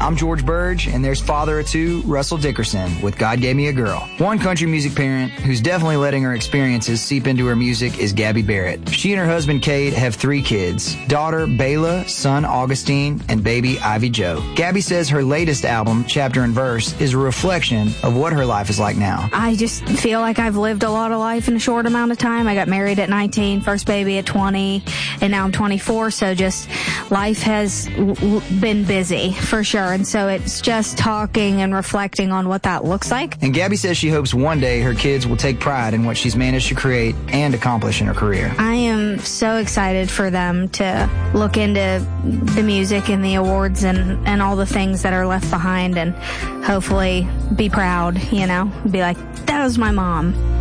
I'm George Burge, and there's father of two, Russell Dickerson, with God Gave Me a Girl. One country music parent who's definitely letting her experiences seep into her music is Gabby Barrett. She and her husband, Cade, have 3 kids, daughter Bayla, son Augustine, and baby Ivy Jo. Gabby says her latest album, Chapter and Verse, is a reflection of what her life is like now. I just feel like I've lived a lot of life in a short amount of time. I got married at 19, first baby at 20, and now I'm 24, so just life has been busy for sure. And so it's just talking and reflecting on what that looks like. And Gabby says she hopes one day her kids will take pride in what she's managed to create and accomplish in her career. I am so excited for them to look into the music and the awards and all the things that are left behind and hopefully be proud, be like, that was my mom.